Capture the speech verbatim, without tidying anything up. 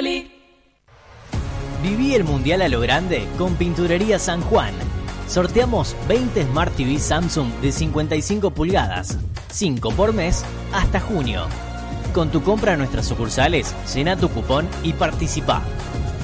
Poli. Viví el mundial a lo grande con Pinturería San Juan. Sorteamos veinte Smart T V Samsung de cincuenta y cinco pulgadas, cinco por mes hasta junio. Con tu compra en nuestras sucursales, llena tu cupón y participá.